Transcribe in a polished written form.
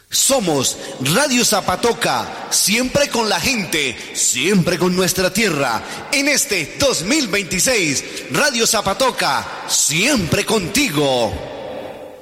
Somos Radio Zapatoca, siempre con la gente, siempre con nuestra tierra. En este 2026, Radio Zapatoca, siempre contigo.